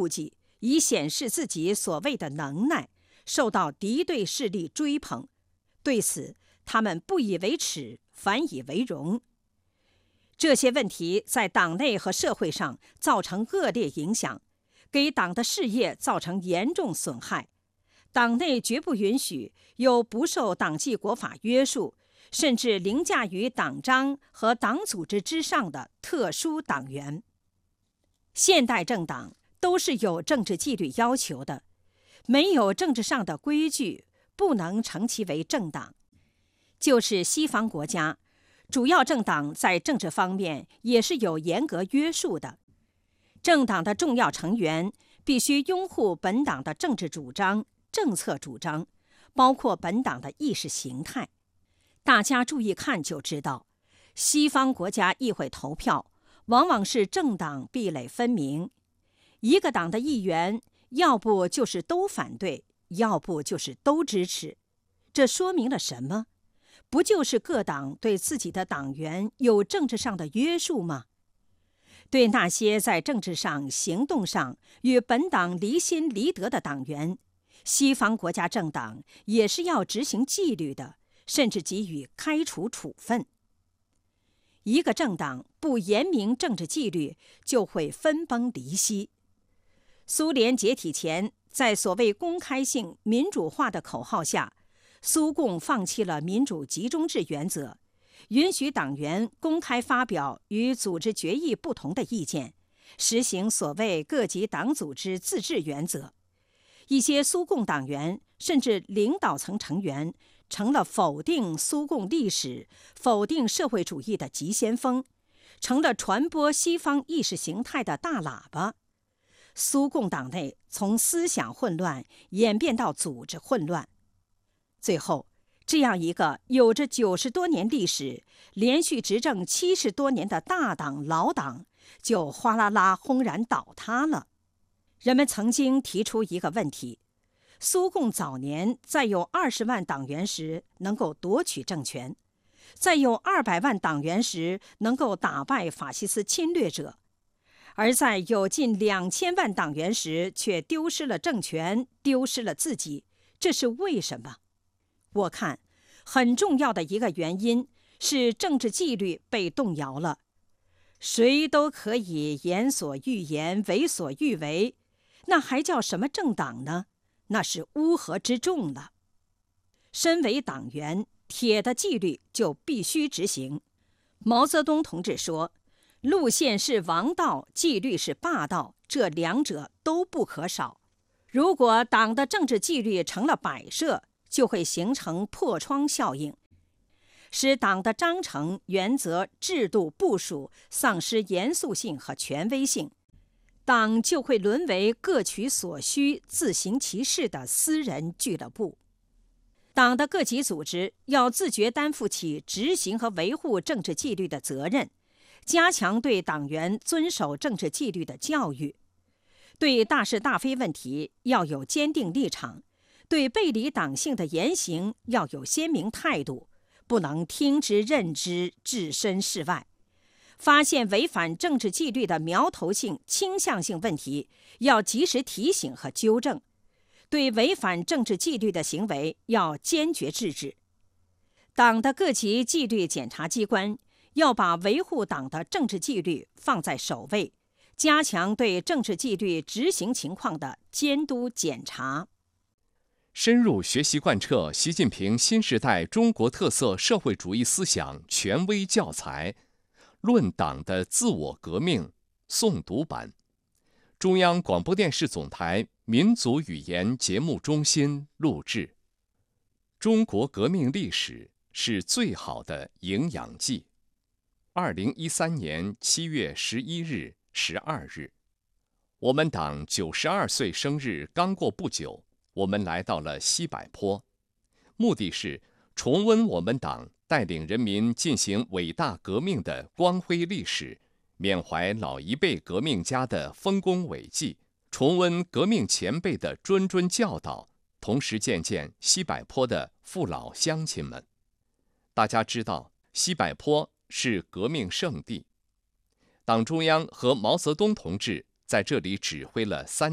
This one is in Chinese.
妒忌，以显示自己所谓的能耐，受到敌对势力追捧。对此，他们不以为耻，反以为荣。这些问题在党内和社会上造成恶劣影响，给党的事业造成严重损害。党内绝不允许有不受党纪国法约束，甚至凌驾于党章和党组织之上的特殊党员。现代政党都是有政治纪律要求的，没有政治上的规矩，不能称其为政党。就是西方国家，主要政党在政治方面也是有严格约束的。政党的重要成员必须拥护本党的政治主张、政策主张，包括本党的意识形态。大家注意看就知道，西方国家议会投票往往是政党壁垒分明，一个党的议员要不就是都反对，要不就是都支持。这说明了什么？不就是各党对自己的党员有政治上的约束吗？对那些在政治上、行动上与本党离心离德的党员，西方国家政党也是要执行纪律的，甚至给予开除处分。一个政党不严明政治纪律，就会分崩离析。苏联解体前，在所谓公开性民主化的口号下，苏共放弃了民主集中制原则，允许党员公开发表与组织决议不同的意见，实行所谓各级党组织自治原则。一些苏共党员甚至领导层成员成了否定苏共历史、否定社会主义的急先锋，成了传播西方意识形态的大喇叭。苏共党内从思想混乱演变到组织混乱，最后这样一个有着90多年历史、连续执政70多年的大党老党，就哗啦啦轰然倒塌了。人们曾经提出一个问题：苏共早年在有20万党员时能够夺取政权，在有200万党员时能够打败法西斯侵略者，而在有近2000万党员时却丢失了政权，丢失了自己，这是为什么？我看，很重要的一个原因是政治纪律被动摇了。谁都可以言所欲言，为所欲为，那还叫什么政党呢？那是乌合之众了。身为党员，铁的纪律就必须执行。毛泽东同志说，路线是王道，纪律是霸道，这两者都不可少。如果党的政治纪律成了摆设，就会形成破窗效应，使党的章程、原则、制度、部署丧失严肃性和权威性，党就会沦为各取所需、自行其事的私人俱乐部。党的各级组织要自觉担负起执行和维护政治纪律的责任，加强对党员遵守政治纪律的教育。对大是大非问题要有坚定立场，对背离党性的言行要有鲜明态度，不能听之任之，置身事外。发现违反政治纪律的苗头性、倾向性问题，要及时提醒和纠正；对违反政治纪律的行为要坚决制止。党的各级纪律检查机关要把维护党的政治纪律放在首位，加强对政治纪律执行情况的监督检查。 深入学习贯彻习近平新时代中国特色社会主义思想权威教材《论党的自我革命》诵读版，中央广播电视总台民族语言节目中心录制。中国革命历史是最好的营养剂。2013年7月11日、12日，我们党92岁生日刚过不久，我们来到了西柏坡，目的是重温我们党带领人民进行伟大革命的光辉历史，缅怀老一辈革命家的丰功伟绩，重温革命前辈的谆谆教导，同时见见西柏坡的父老乡亲们。大家知道，西柏坡是革命圣地，党中央和毛泽东同志在这里指挥了3